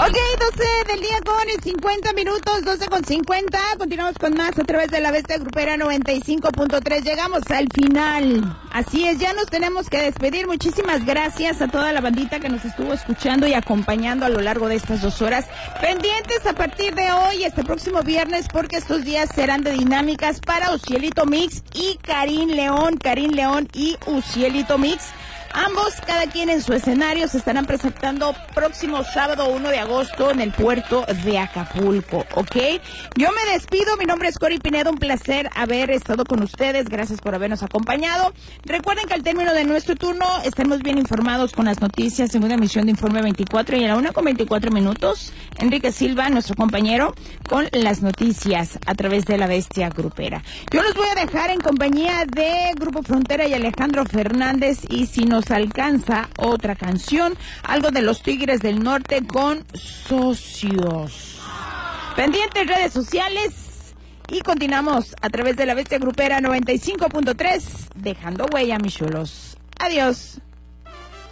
Ok, 12 del día con 50 minutos, 12 con 50. Continuamos con más a través de la Bestia Grupera 95.3. Llegamos al final. Así es, ya nos tenemos que despedir. Muchísimas gracias a toda la bandita que nos estuvo escuchando y acompañando a lo largo de estas 2 horas. Pendientes a partir de hoy, este próximo viernes, porque estos días serán de dinámicas para Ucielito Mix y Karim León y Ucielito Mix. Ambos, cada quien en su escenario, se estarán presentando próximo sábado 1 de agosto en el puerto de Acapulco, ¿ok? Yo me despido, mi nombre es Cori Pinedo, un placer haber estado con ustedes, gracias por habernos acompañado. Recuerden que al término de nuestro turno estemos bien informados con las noticias, segunda emisión de Informe 24 y a la 1:24, Enrique Silva, nuestro compañero, con las noticias a través de la Bestia Grupera. Yo los voy a dejar en compañía de Grupo Frontera y Alejandro Fernández, y si nos alcanza otra canción, algo de los Tigres del Norte con Socios. Pendientes redes sociales y continuamos a través de la Bestia Grupera 95.3, dejando huella, mis chulos. Adiós.